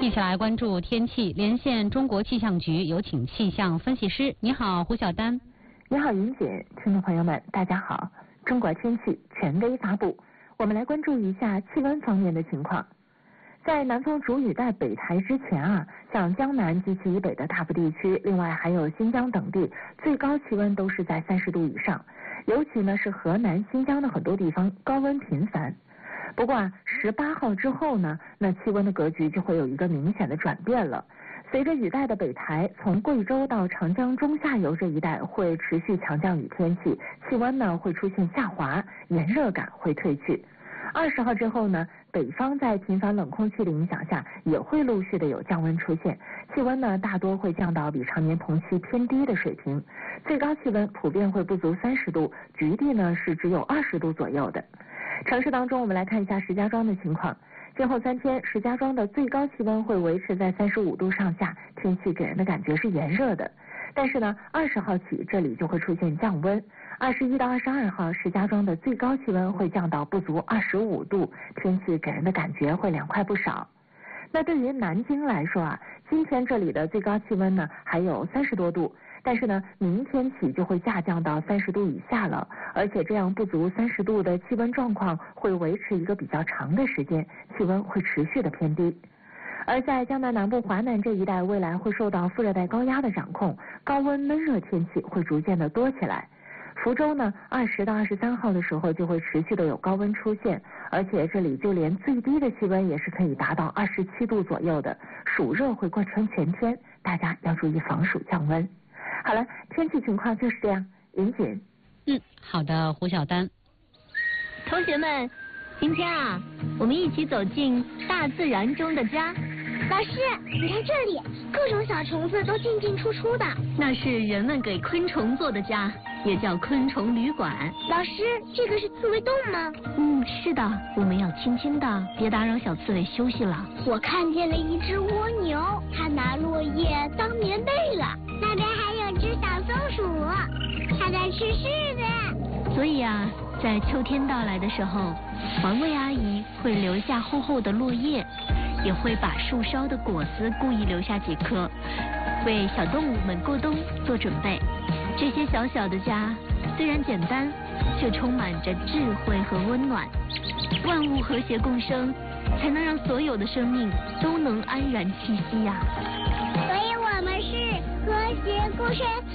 一起来关注天气，连线中国气象局，有请气象分析师。你好，胡晓丹。 你好，云姐，听众朋友们，大家好。中国天气权威发布，我们来关注一下气温方面的情况。在南方主雨带北抬之前像江南及其以北的大部地区，另外还有新疆等地，最高气温都是在30度以上，尤其呢是河南、新疆的很多地方高温频繁。不过18号之后呢，那气温的格局就会有一个明显的转变了。随着雨带的北抬，从贵州到长江中下游这一带会持续强降雨天气，气温呢会出现下滑，炎热感会退去。20号之后呢，北方在频繁冷空气的影响下，也会陆续的有降温出现，气温呢大多会降到比常年同期偏低的水平，最高气温普遍会不足30度，局地呢是只有20度左右的。城市当中，我们来看一下石家庄的情况。今后3天，石家庄的最高气温会维持在35度上下，天气给人的感觉是炎热的。但是呢，20号起这里就会出现降温。21到22号，石家庄的最高气温会降到不足25度，天气给人的感觉会凉快不少。那对于南京来说今天这里的最高气温呢还有30多度，但是呢，明天起就会下降到30度以下了，而且这样不足30度的气温状况会维持一个比较长的时间，气温会持续的偏低。而在江南南部、华南这一带，未来会受到副热带高压的掌控，高温闷热天气会逐渐的多起来。福州呢，20到23号的时候就会持续的有高温出现，而且这里就连最低的气温也是可以达到27度左右的，暑热会贯穿全天，大家要注意防暑降温。好了，天气情况就是这样，云锦。 好的，胡晓丹。 同学们，今天我们一起走进大自然中的家。 老师，你看这里，各种小虫子都进进出出的。 那是人们给昆虫做的家，也叫昆虫旅馆。 老师，这个是刺猬洞吗？ 是的，我们要轻轻的，别打扰小刺猬休息了。 我看见了一只蜗牛，它拿落叶当棉被了。那边还有只小松鼠，它在吃柿子。 所以在秋天到来的时候，环卫阿姨会留下厚厚的落叶，也会把树梢的果子故意留下几颗，为小动物们过冬做准备。这些小小的家虽然简单，却充满着智慧和温暖。万物和谐共生，才能让所有的生命都能安然栖息呀。 所以我们是和谐共生